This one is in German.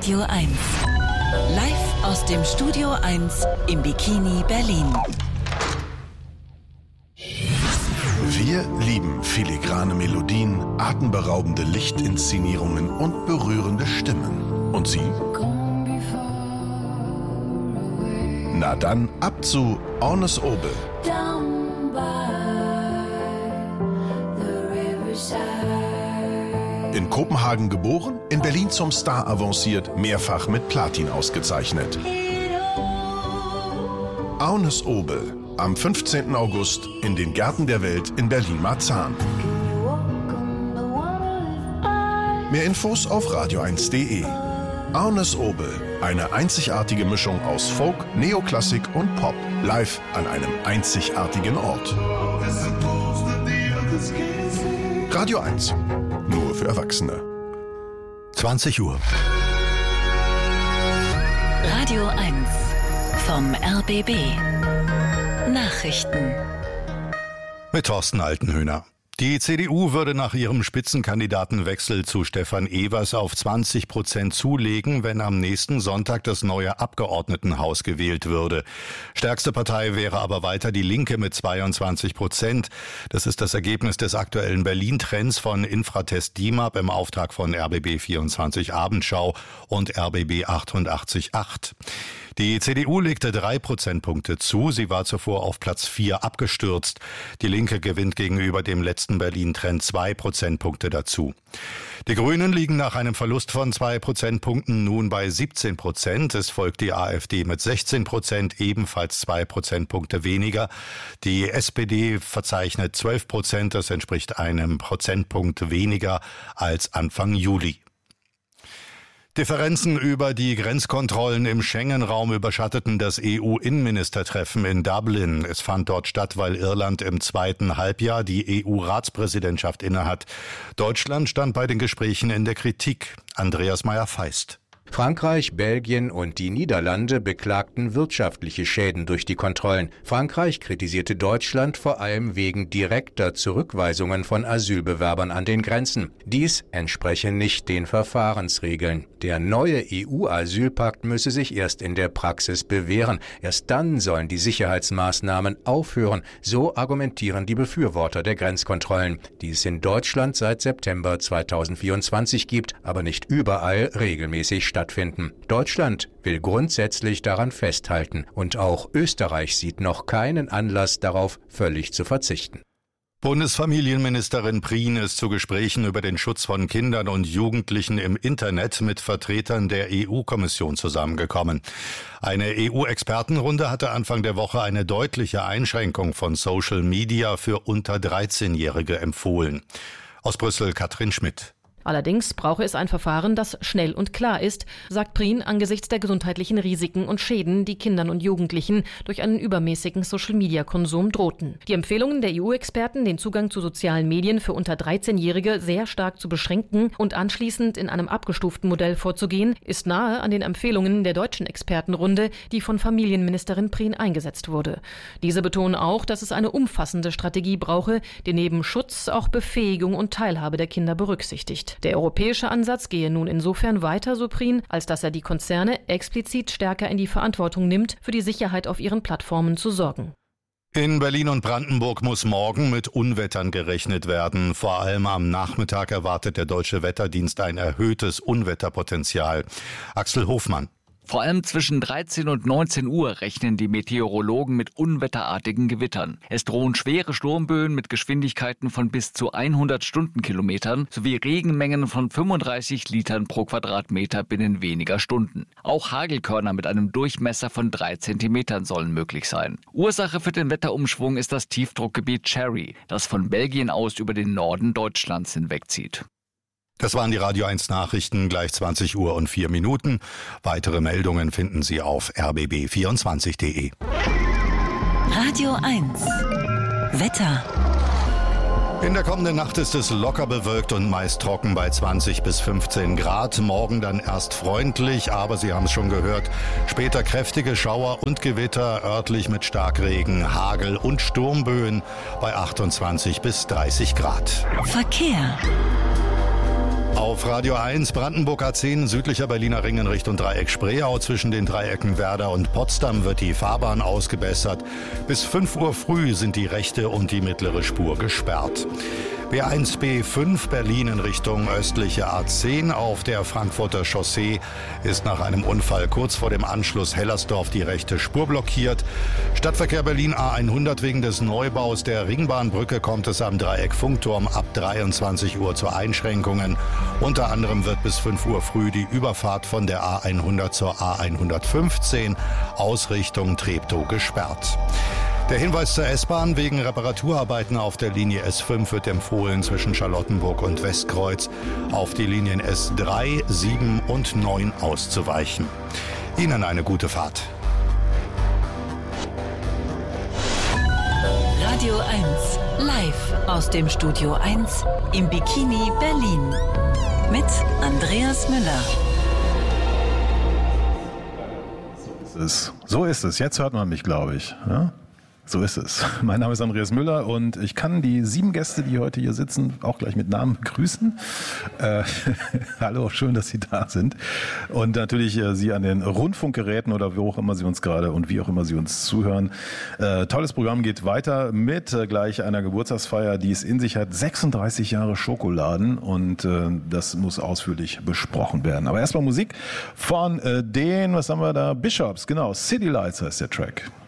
Radio 1. Live aus dem Studio 1 im Bikini Berlin. Wir lieben filigrane Melodien, atemberaubende Lichtinszenierungen und berührende Stimmen. Und Sie? Na dann, ab zu Ornes Obel. In Kopenhagen geboren, in Berlin zum Star avanciert, mehrfach mit Platin ausgezeichnet. Ornes Obel, am 15. August in den Gärten der Welt in Berlin-Marzahn. Mehr Infos auf radio1.de. Ornes Obel, eine einzigartige Mischung aus Folk, Neoklassik und Pop, live an einem einzigartigen Ort. Radio 1, nur für Erwachsene. 20 Uhr. Radio 1 vom RBB. Nachrichten. Mit Thorsten Altenhöhner. Die CDU würde nach ihrem Spitzenkandidatenwechsel zu Stefan Evers auf 20% zulegen, wenn am nächsten Sonntag das neue Abgeordnetenhaus gewählt würde. Stärkste Partei wäre aber weiter die Linke mit 22%. Das ist das Ergebnis des aktuellen Berlin-Trends von Infratest DIMAP im Auftrag von RBB 24 Abendschau und RBB 88.8. Die CDU legte 3 Prozentpunkte zu. Sie war zuvor auf Platz 4 abgestürzt. Die Linke gewinnt gegenüber dem letzten Berlin-Trend 2 Prozentpunkte dazu. Die Grünen liegen nach einem Verlust von 2 Prozentpunkten nun bei 17%. Es folgt die AfD mit 16%, ebenfalls 2 Prozentpunkte weniger. Die SPD verzeichnet 12%. Das entspricht einem Prozentpunkt weniger als Anfang Juli. Differenzen über die Grenzkontrollen im Schengen-Raum überschatteten das EU-Innenministertreffen in Dublin. Es fand dort statt, weil Irland im zweiten Halbjahr die EU-Ratspräsidentschaft innehat. Deutschland stand bei den Gesprächen in der Kritik. Andreas Meyer-Feist. Frankreich, Belgien und die Niederlande beklagten wirtschaftliche Schäden durch die Kontrollen. Frankreich kritisierte Deutschland vor allem wegen direkter Zurückweisungen von Asylbewerbern an den Grenzen. Dies entspreche nicht den Verfahrensregeln. Der neue EU-Asylpakt müsse sich erst in der Praxis bewähren. Erst dann sollen die Sicherheitsmaßnahmen aufhören. So argumentieren die Befürworter der Grenzkontrollen, die es in Deutschland seit September 2024 gibt, aber nicht überall regelmäßig stattfinden. Deutschland will grundsätzlich daran festhalten und auch Österreich sieht noch keinen Anlass darauf, völlig zu verzichten. Bundesfamilienministerin Prien ist zu Gesprächen über den Schutz von Kindern und Jugendlichen im Internet mit Vertretern der EU-Kommission zusammengekommen. Eine EU-Expertenrunde hatte Anfang der Woche eine deutliche Einschränkung von Social Media für unter 13-Jährige empfohlen. Aus Brüssel Katrin Schmidt. Allerdings brauche es ein Verfahren, das schnell und klar ist, sagt Prien angesichts der gesundheitlichen Risiken und Schäden, die Kindern und Jugendlichen durch einen übermäßigen Social-Media-Konsum drohten. Die Empfehlungen der EU-Experten, den Zugang zu sozialen Medien für unter 13-Jährige sehr stark zu beschränken und anschließend in einem abgestuften Modell vorzugehen, ist nahe an den Empfehlungen der deutschen Expertenrunde, die von Familienministerin Prien eingesetzt wurde. Diese betonen auch, dass es eine umfassende Strategie brauche, die neben Schutz auch Befähigung und Teilhabe der Kinder berücksichtigt. Der europäische Ansatz gehe nun insofern weiter, so Prien, als dass er die Konzerne explizit stärker in die Verantwortung nimmt, für die Sicherheit auf ihren Plattformen zu sorgen. In Berlin und Brandenburg muss morgen mit Unwettern gerechnet werden. Vor allem am Nachmittag erwartet der Deutsche Wetterdienst ein erhöhtes Unwetterpotenzial. Axel Hofmann. Vor allem zwischen 13 und 19 Uhr rechnen die Meteorologen mit unwetterartigen Gewittern. Es drohen schwere Sturmböen mit Geschwindigkeiten von bis zu 100 Stundenkilometern sowie Regenmengen von 35 Litern pro Quadratmeter binnen weniger Stunden. Auch Hagelkörner mit einem Durchmesser von 3 Zentimetern sollen möglich sein. Ursache für den Wetterumschwung ist das Tiefdruckgebiet Cherry, das von Belgien aus über den Norden Deutschlands hinwegzieht. Das waren die Radio 1 Nachrichten, gleich 20 Uhr und 4 Minuten. Weitere Meldungen finden Sie auf rbb24.de. Radio 1 Wetter. In der kommenden Nacht ist es locker bewölkt und meist trocken bei 20 bis 15 Grad. Morgen dann erst freundlich, aber Sie haben es schon gehört, später kräftige Schauer und Gewitter, örtlich mit Starkregen, Hagel und Sturmböen bei 28 bis 30 Grad. Verkehr. Auf Radio 1 Brandenburg A10 südlicher Berliner Ring in Richtung Dreieck Spreeau. Zwischen den Dreiecken Werder und Potsdam wird die Fahrbahn ausgebessert. Bis 5 Uhr früh sind die rechte und die mittlere Spur gesperrt. B1 B5 Berlin in Richtung östliche A10 auf der Frankfurter Chaussee ist nach einem Unfall kurz vor dem Anschluss Hellersdorf die rechte Spur blockiert. Stadtverkehr Berlin A100 wegen des Neubaus der Ringbahnbrücke kommt es am Dreieck Funkturm ab 23 Uhr zu Einschränkungen. Unter anderem wird bis 5 Uhr früh die Überfahrt von der A100 zur A115 Ausrichtung Treptow gesperrt. Der Hinweis zur S-Bahn: wegen Reparaturarbeiten auf der Linie S5 wird empfohlen, zwischen Charlottenburg und Westkreuz auf die Linien S3, 7 und 9 auszuweichen. Ihnen eine gute Fahrt. Radio 1, live aus dem Studio 1 im Bikini Berlin. Mit Andreas Müller. So ist es. Jetzt hört man mich, glaube ich. Ja? So ist es. Mein Name ist Andreas Müller und ich kann die 7 Gäste, die heute hier sitzen, auch gleich mit Namen begrüßen. Hallo, schön, dass Sie da sind. Und natürlich Sie an den Rundfunkgeräten oder wo auch immer Sie uns gerade und wie auch immer Sie uns zuhören. Tolles Programm geht weiter mit gleich einer Geburtstagsfeier, die es in sich hat. 36 Jahre Schokoladen und das muss ausführlich besprochen werden. Aber erstmal Musik von den, was haben wir da? Bishops, genau. City Lights heißt der Track.